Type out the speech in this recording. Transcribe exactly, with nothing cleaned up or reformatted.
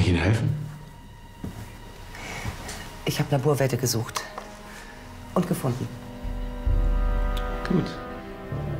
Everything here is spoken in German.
ich Ihnen helfen? Ich habe Laborwerte gesucht und gefunden. Gut.